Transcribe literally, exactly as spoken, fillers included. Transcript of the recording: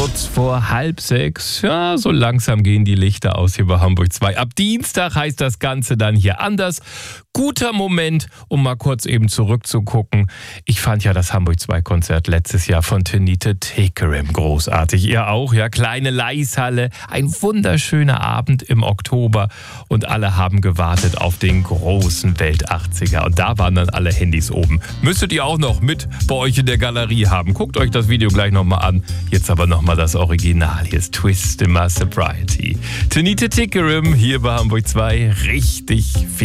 Kurz vor halb sechs. Ja, so langsam gehen die Lichter aus hier bei Hamburg zwei. Ab Dienstag heißt das Ganze dann hier anders. Guter Moment, um mal kurz eben zurückzugucken. Ich fand ja das Hamburg zwei Konzert letztes Jahr von Tunita Tikaram großartig. Ihr auch, ja? Kleine Leishalle, ein wunderschöner Abend im Oktober und alle haben gewartet auf den großen Welt-achtziger. Und da waren dann alle Handys oben. Müsstet ihr auch noch mit bei euch in der Galerie haben. Guckt euch das Video gleich nochmal an. Jetzt aber nochmal das Original. Hier ist Twist in My Sobriety. Tunita Tikaram hier bei Hamburg zwei. Richtig viel